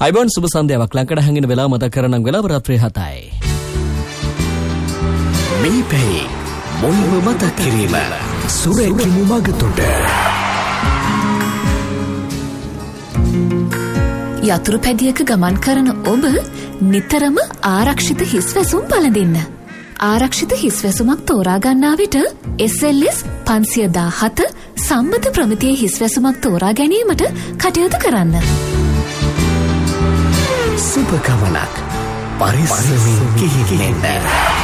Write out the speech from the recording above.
අයිබෝන් සුබ සන්ධ්‍යාවක් ලංකඩ හැංගෙන වෙලාව මතක් කරනම් වෙලාව රාත්‍රී 7යි. මේ පැයි මොනම මතක් කිරීම සුරේකිමු මගතොට. යතුරු පැදියක ගමන් කරන ඔබ නිතරම ආරක්ෂිත හිස්වැසුම් පළඳින්න. ආරක්ෂිත හිස්වැසුමක් තෝරා ගන්නා විට SLS 517 සම්මත ප්‍රමිතියේ හිස්වැසුමක් තෝරා ගැනීමට කටයුතු කරන්න. සුබ ගමනක් පරිස්සමින් ගිහින් එන්න.